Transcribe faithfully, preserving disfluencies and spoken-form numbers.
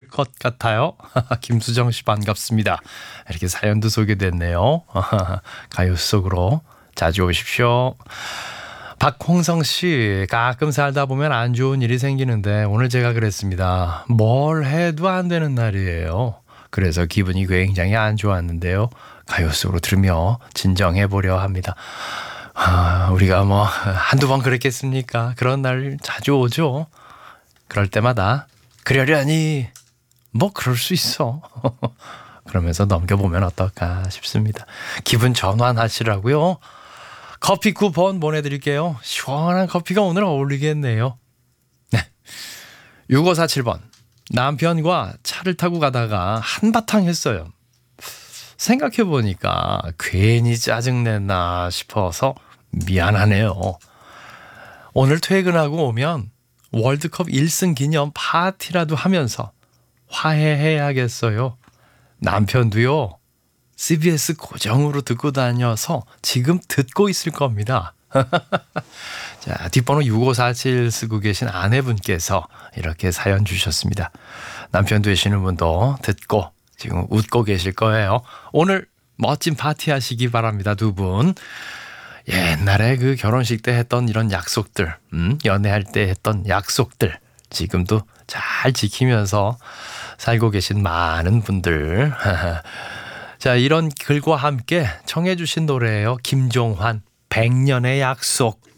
것 같아요. 김수정 씨 반갑습니다. 이렇게 사연도 소개됐네요. 가요 속으로 자주 오십시오. 박홍성 씨, 가끔 살다 보면 안 좋은 일이 생기는데 오늘 제가 그랬습니다. 뭘 해도 안 되는 날이에요. 그래서 기분이 굉장히 안 좋았는데요. 가요 속으로 들으며 진정해 보려 합니다. 아, 우리가 뭐 한두 번 그랬겠습니까? 그런 날 자주 오죠. 그럴 때마다 그러려니 뭐 그럴 수 있어. 그러면서 넘겨보면 어떨까 싶습니다. 기분 전환하시라고요. 커피 쿠폰 보내드릴게요. 시원한 커피가 오늘 어울리겠네요. 네. 육오사칠 번. 남편과 차를 타고 가다가 한바탕 했어요. 생각해보니까 괜히 짜증냈나 싶어서 미안하네요. 오늘 퇴근하고 오면 월드컵 일 승 기념 파티라도 하면서 화해해야겠어요. 남편도요. 씨비에스 고정으로 듣고 다녀서 지금 듣고 있을 겁니다. 자, 뒷번호 육오사칠 쓰고 계신 아내분께서 이렇게 사연 주셨습니다. 남편 되시는 분도 듣고 지금 웃고 계실 거예요. 오늘 멋진 파티 하시기 바랍니다. 두 분. 옛날에 그 결혼식 때 했던 이런 약속들, 음, 연애할 때 했던 약속들 지금도 잘 지키면서 살고 계신 많은 분들. 자, 이런 글과 함께 청해 주신 노래예요. 김종환, 백년의 약속.